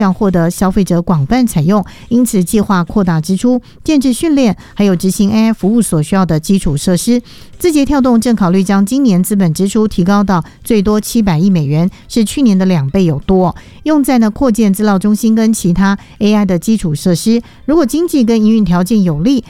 让获得消费者广泛采用，因此计划扩大支出，建制训练，还有执行 AI 服务所需要的基础设施。字节跳动正考虑将今年资本支出提高到最多700亿美元，是去年的2倍有多，用在扩建资料中心跟其他 AI 的基础设施。如果经济跟营运条件有利，